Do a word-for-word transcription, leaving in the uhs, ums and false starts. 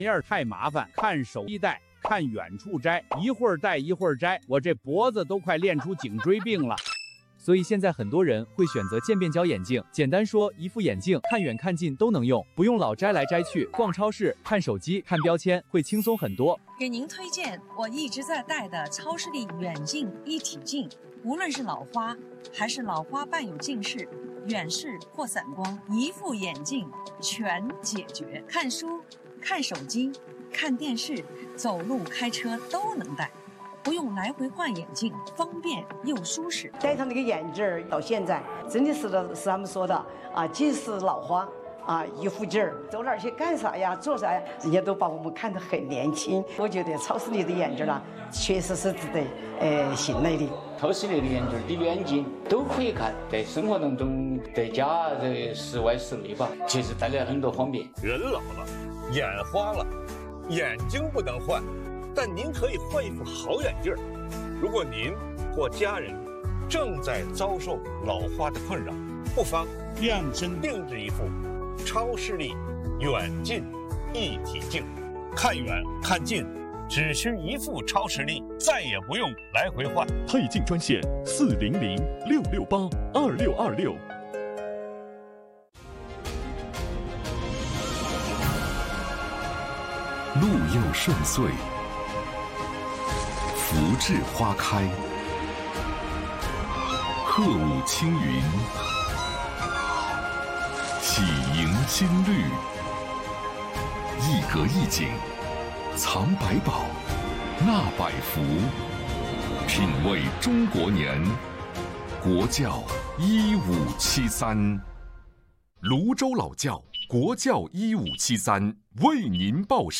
玩意儿太麻烦，看手机戴，看远处摘，一会儿戴一会儿摘，我这脖子都快练出颈椎病了。 所以现在很多人会选择渐变焦眼镜。简单说，一副眼镜看远看近都能用，不用老摘来摘去。逛超市、看手机、看标签会轻松很多。 给您推荐我一直在戴的超视力远近一体镜，无论是老花还是老花伴有近视、远视或散光，一副眼镜全解决。看书、看手机、看电视、走路、开车都能戴。不用来回换眼镜，方便又舒适。 戴上那个眼镜儿到现在，真的是是他们说的啊，近视老花啊，一副劲儿，走哪儿去干啥呀，做啥呀，人家都把我们看得很年轻。我觉得超视力的眼镜啊，确实是值得呃信赖的。 超视力的眼镜的远近都可以看，在生活当中，在家在室外室内吧，其实带来很多方便。 人老了，眼花了，眼睛不能换。但您可以换一副好眼镜。如果您或家人正在遭受老花的困扰，不妨量身定制一副超视力远近一体镜，看远看近只需一副超视力，再也不用来回换。 配镜专线四零零六六八二六二六。 路又顺遂，福至花开，鹤舞青云，喜迎新绿，一格一景，藏百宝，纳百福，品味中国年，国窖一五七三，泸州老窖国窖一五七三为您报时。